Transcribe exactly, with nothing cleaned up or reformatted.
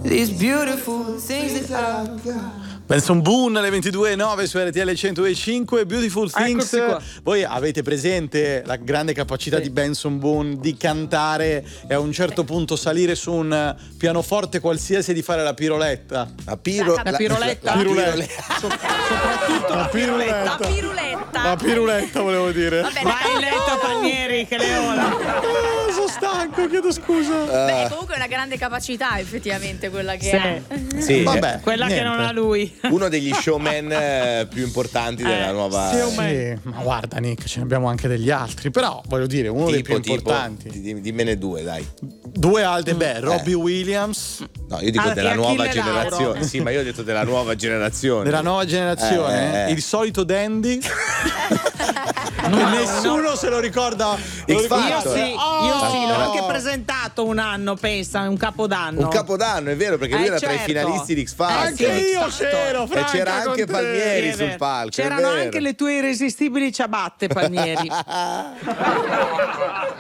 These beautiful things that I've got. Benson Boone alle ventidue e nove su R T L centodue e cinque. Beautiful Things. Voi avete presente la grande capacità sì. di Benson Boone di cantare e a un certo punto salire su un pianoforte qualsiasi e di fare la piroletta? La, piro, la, la piroletta? La piroletta. Soprattutto la piroletta. La piruletta. La piruletta volevo dire. Vabbè, vai in letto, Palmieri, che le ora. Oh, sono stanco, chiedo scusa. Beh, comunque è una grande capacità effettivamente quella che sì. ha. Sì, vabbè, quella niente. Che non ha lui. Uno degli showman eh, più importanti della eh, nuova. Sì, ma guarda, Nick, ce ne abbiamo anche degli altri. Però voglio dire, uno tipo, dei più tipo, importanti. Dimmene due, dai. Due alte, beh, eh. Robbie Williams. No, io dico ah, della nuova Achille generazione. Lauro. Sì, ma io ho detto della nuova generazione. Della nuova generazione? Eh, eh. Il solito Dandy. No, nessuno no. se lo ricorda. X Factor. Io sì, Oh! io sì, l'ho anche presentato un anno, pensa, un capodanno. Un capodanno, è vero, perché lui eh, era certo. tra i finalisti di X Factor. Anche io c'ero, E Franca, c'era anche con te. Palmieri Sì, sul palco. C'erano anche le tue irresistibili ciabatte, Palmieri.